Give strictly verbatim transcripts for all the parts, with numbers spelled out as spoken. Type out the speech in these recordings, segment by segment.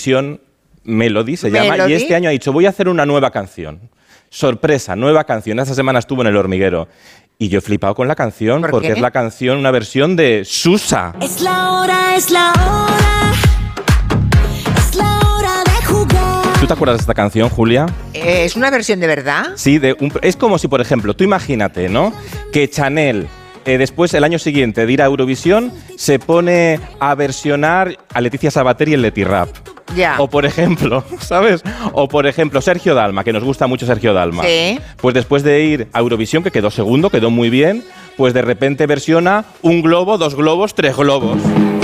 Eurovisión Melody, se llama, Melody. y este año ha dicho, voy a hacer una nueva canción. Sorpresa, nueva canción. Esta semana estuvo en El Hormiguero. Y yo he flipado con la canción, ¿Por porque qué? es la canción, una versión de Susa. Es la hora, es la hora, es la hora de jugar. ¿Tú te acuerdas de esta canción, Julia? Eh, ¿Es una versión de verdad? Sí, de un- es como si, por ejemplo, tú imagínate, ¿no? Que Chanel, eh, después, el año siguiente de ir a Eurovisión, se pone a versionar a Leticia Sabater y el Leti Rap. Ya. O por ejemplo, ¿sabes? O por ejemplo, Sergio Dalma, que nos gusta mucho Sergio Dalma. Sí. Pues después de ir a Eurovisión, que quedó segundo, quedó muy bien, pues de repente versiona un globo, dos globos, tres globos.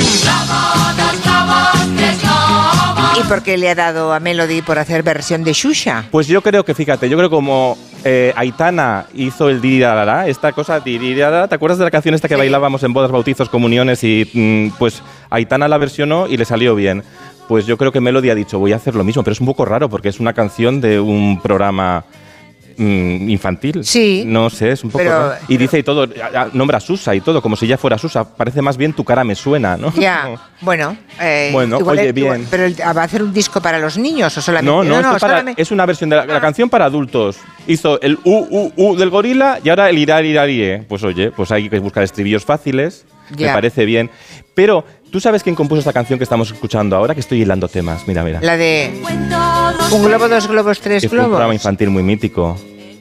¿Y por qué le ha dado a Melody por hacer versión de Xuxa? Pues yo creo que, fíjate, yo creo como eh, Aitana hizo el dirirarara, esta cosa dirirarara, ¿te acuerdas de la canción esta que Sí. bailábamos en bodas, bautizos, comuniones? Y mm, pues Aitana la versionó y le salió bien. Pues yo creo que Melody ha dicho, voy a hacer lo mismo, pero es un poco raro porque es una canción de un programa mm, infantil. Sí. No sé, es un poco Pero- raro. Y dice y todo, a- a- nombra a Susa y todo, como si ya fuera Susa. Parece más bien Tu cara me suena, ¿no? Ya, bueno. eh, Bueno, igual oye, es- bien. igual- ¿Pero el- va a hacer un disco para los niños o solamente? No, no, esto es, para- solamente- es una versión de la, la canción para adultos. Hizo el U, U, U del gorila y ahora el irar, irar, irar. Pues oye, pues hay que buscar estribillos fáciles. Ya. Me parece bien. Pero, ¿tú sabes quién compuso esta canción que estamos escuchando ahora? Que estoy hilando temas. Mira, mira. La de un globo, dos globos, tres Que fue un programa globos. infantil muy mítico.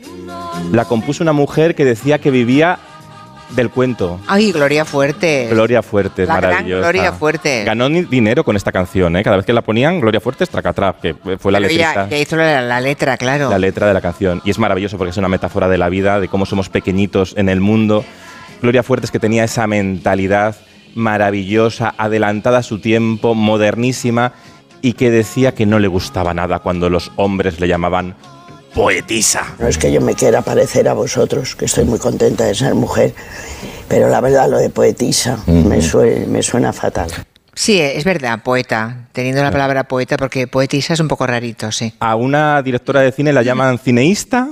La compuso una mujer que decía que vivía del cuento. Ay, Gloria Fuertes. Gloria Fuertes, La gran maravillosa. Gloria Fuertes. Ganó ni- dinero con esta canción, ¿eh? Cada vez que la ponían, Gloria Fuertes, tracatrap, que fue la Pero letrista. ya, ya hizo la, la letra, claro. La letra de la canción. Y es maravilloso porque es una metáfora de la vida, de cómo somos pequeñitos en el mundo. Gloria Fuertes, que tenía esa mentalidad maravillosa, adelantada a su tiempo, modernísima, y que decía que no le gustaba nada cuando los hombres le llamaban poetisa. No es que yo me quiera parecer a vosotros, que estoy muy contenta de ser mujer, pero la verdad lo de poetisa me, sue- me suena fatal. Sí, es verdad, poeta. Teniendo la palabra poeta, porque poetisa es un poco rarito, sí. A una directora de cine la llaman cineísta.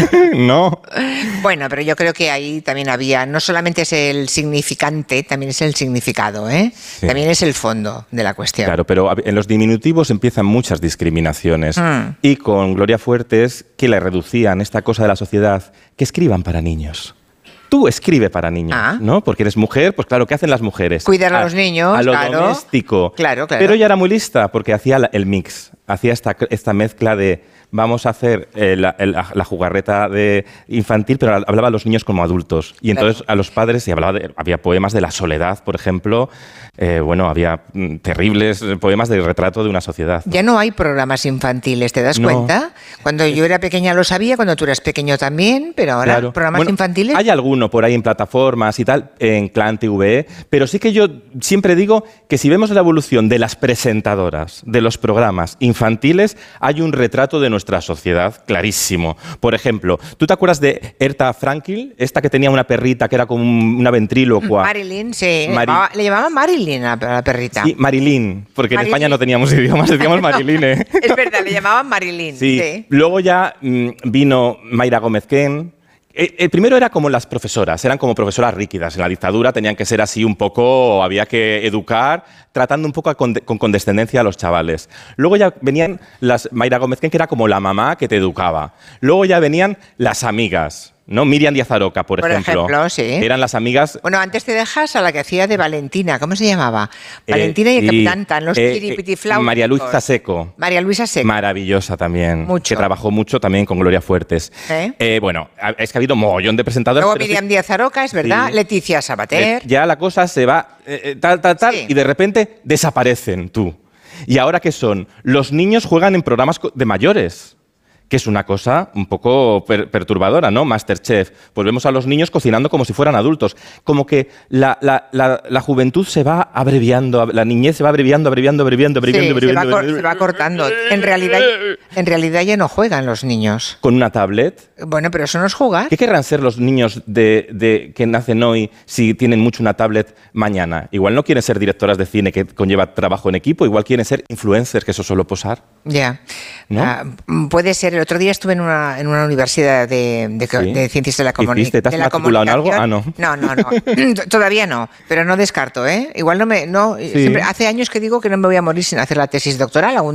No. Bueno, pero yo creo que ahí también había, no solamente es el significante, también es el significado, ¿eh? También es el fondo de la cuestión. Claro, pero en los diminutivos empiezan muchas discriminaciones. Mm. Y con Gloria Fuertes, que le reducían esta cosa de la sociedad, que escriban para niños. Tú escribe para niños, Ah. ¿no? Porque eres mujer, pues claro, ¿qué hacen las mujeres? Cuidar a los niños, A lo claro. doméstico. Claro, claro. Pero ella era muy lista porque hacía la- el mix, hacía esta, esta mezcla de vamos a hacer eh, la, el- la jugarreta de infantil, pero hablaba a los niños como adultos. Y entonces a los padres, y hablaba de, había poemas de la soledad, por ejemplo, eh, bueno, había mm, terribles poemas del retrato de una sociedad. Ya no hay programas infantiles, ¿te das No. cuenta? Cuando yo era pequeña lo sabía, cuando tú eras pequeño también, pero ahora Claro. programas Bueno, infantiles. Hay alguno por ahí en plataformas y tal, en Clan T V E, pero sí que yo siempre digo que si vemos la evolución de las presentadoras, de los programas infantiles, hay un retrato de nuestra sociedad clarísimo. Por ejemplo, ¿tú te acuerdas de Erta Frankel? Esta que tenía una perrita que era como un- una ventrílocua. Marilyn, sí. Mari- Llamaba- le llamaban Marilyn a la, a la perrita. Sí, Marilyn, porque en Marilyn. España no teníamos idiomas, decíamos Marilyn, ¿eh? Es verdad, le llamaban Marilyn. Sí. Sí. Luego ya mm, vino Mayra Gómez Ken. Eh, El primero era como las profesoras, eran como profesoras rígidas. En la dictadura tenían que ser así un poco, había que educar, tratando un poco a conde- con condescendencia a los chavales. Luego ya venían las Mayra Gómez Ken, que era como la mamá que te educaba. Luego ya venían las amigas, ¿no? Miriam Díaz Aroca, por, Por ejemplo, sí. Eran las amigas. Bueno, antes te dejas a la que hacía de Valentina, ¿cómo se llamaba? eh, Valentina y el sí, Capitán Tan, los eh, chiripitifláuticos. María Luisa Seco. María Luisa Seco. Maravillosa también. Mucho. Que trabajó mucho también con Gloria Fuertes. ¿Eh? Eh, bueno, a- es que ha habido mogollón de presentadores. Luego pero sí- Miriam Díaz Aroca, es verdad. Sí. Leticia Sabater. Eh, ya la cosa se va eh, eh, tal, tal, tal, Sí. y de repente desaparecen tú. ¿Y ahora qué son? Los niños juegan en programas co- de mayores, que es una cosa un poco per- perturbadora, ¿no? Masterchef. Pues vemos a los niños cocinando como si fueran adultos. Como que la, la- la- la juventud se va abreviando, la niñez se va abreviando, abreviando, abreviando, Sí, abreviando, se va, abreviando, cor- se va cortando. En realidad, en realidad ya no juegan los niños. con una tablet. Bueno, pero eso no es jugar. ¿Qué querrán ser los niños de, de- que nacen hoy si tienen mucho una tablet mañana? Igual no quieren ser directoras de cine que conlleva trabajo en equipo, igual quieren ser influencers, que eso solo posar. Ya. ¿No? Ah, mm, puede ser. El otro día estuve en una, en una universidad de, de, Sí. de ciencias de la ¿Qué comunicación. hiciste? ¿Te has matriculado en algo? Ah, no. No, no, no. T- Todavía no, pero no descarto, ¿eh? Igual no me... No, siempre- hace años que digo que no me voy a morir sin hacer la tesis doctoral. Aún